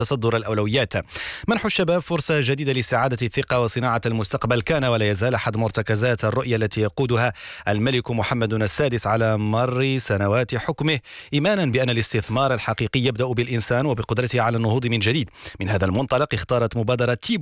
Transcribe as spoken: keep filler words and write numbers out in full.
تصدر الأولويات. منح الشباب فرصة جديدة لاستعادة الثقة وصناعة المستقبل كان ولا يزال أحد مرتكزات الرؤية التي يقودها الملك محمد السادس على مر سنوات حكمه، إيمانا بأن الاستثمار الحقيقي يبدأ بالإنسان وبقدرته على النهوض من جديد. من هذا المنطلق اختارت مبادرة تيبو